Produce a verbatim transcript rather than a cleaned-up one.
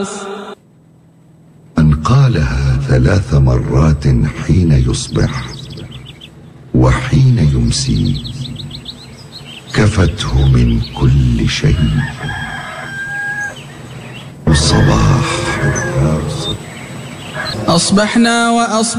من قالها ثلاث مرات حين يصبح وحين يمسي كفته من كل شيء. الصباح. أصبحنا وأصبحنا